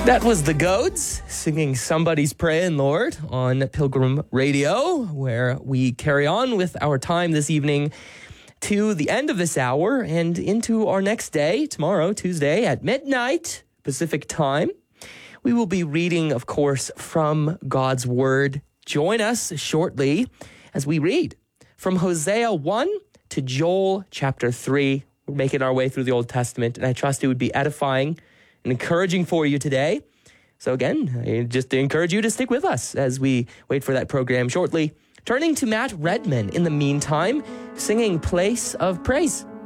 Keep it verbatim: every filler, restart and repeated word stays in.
That was the Goats singing Somebody's Praying, Lord, on Pilgrim Radio, where we carry on with our time this evening to the end of this hour and into our next day, tomorrow, Tuesday, at midnight Pacific time. We will be reading, of course, from God's Word. Join us shortly as we read from Hosea one to Joel chapter three. We're making our way through the Old Testament, and I trust it would be edifying and encouraging for you today. So again, I just encourage you to stick with us as we wait for that program shortly. Turning to Matt Redman in the meantime, singing Place of Praise.